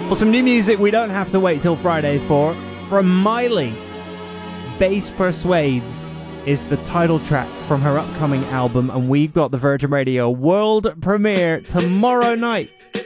Well, some new music we don't have to wait till Friday for. From Miley, Bass Persuades is the title track from her upcoming album, and we've got the Virgin Radio world premiere tomorrow night